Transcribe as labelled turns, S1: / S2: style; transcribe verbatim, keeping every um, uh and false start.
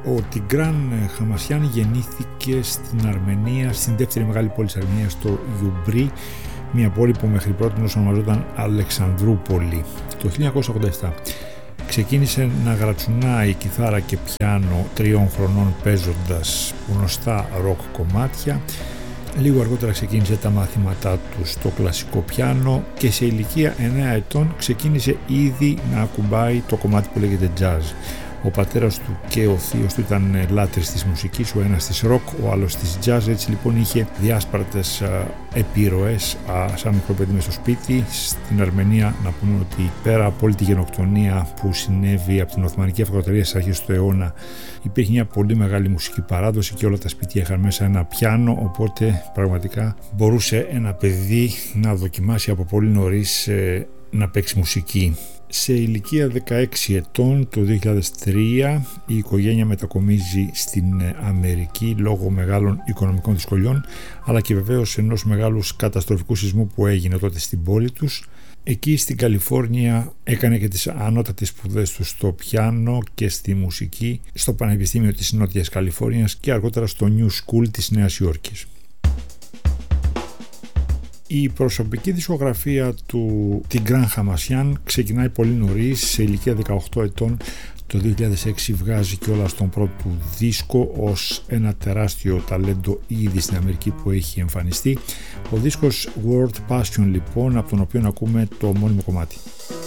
S1: Ο Τιγκράν Χαμασιάν γεννήθηκε στην Αρμενία, στην δεύτερη μεγάλη πόλη της Αρμενίας, στο Γιουμπρί, μια πόλη που μέχρι πρώτη ονομαζόταν Αλεξανδρούπολη. Το χίλια εννιακόσια ογδόντα επτά ξεκίνησε να γρατσουνάει κιθάρα και πιάνο τριών χρονών, παίζοντας γνωστά ροκ κομμάτια. Λίγο αργότερα ξεκίνησε τα μαθήματά του στο κλασικό πιάνο και σε ηλικία εννέα ετών ξεκίνησε ήδη να ακουμπάει το κομμάτι που λέγεται jazz. Ο πατέρας του και ο θείος του ήταν λάτρεις της μουσικής, ο ένας της ροκ, ο άλλος της jazz, έτσι λοιπόν είχε διάσπαρτες α, επιρροές α, σαν μικρό παιδί μες στο σπίτι. Στην Αρμενία να πούμε ότι πέρα από όλη τη γενοκτονία που συνέβη από την Οθωμανική Αυτοκρατορία στις αρχές του αιώνα, υπήρχε μια πολύ μεγάλη μουσική παράδοση και όλα τα σπίτια είχαν μέσα ένα πιάνο, οπότε πραγματικά μπορούσε ένα παιδί να δοκιμάσει από πολύ νωρίς ε, να παίξει μουσική. Σε ηλικία δεκαέξι ετών το δύο χιλιάδες τρία η οικογένεια μετακομίζει στην Αμερική λόγω μεγάλων οικονομικών δυσκολιών, αλλά και βεβαίως ενός μεγάλου καταστροφικού σεισμού που έγινε τότε στην πόλη τους. Εκεί στην Καλιφόρνια έκανε και τις ανώτατες σπουδές του στο πιάνο και στη μουσική στο Πανεπιστήμιο της Νότιας Καλιφόρνιας και αργότερα στο New School της Νέας Υόρκης. Η προσωπική δισκογραφία του Τιγκράν Χαμασιάν ξεκινάει πολύ νωρίς, σε ηλικία δεκαοκτώ ετών. Το δύο χιλιάδες έξι βγάζει κιόλας τον πρώτο του δίσκο ως ένα τεράστιο ταλέντο ήδη στην Αμερική που έχει εμφανιστεί. Ο δίσκος World Passion λοιπόν, από τον οποίο ακούμε το μόνιμο κομμάτι.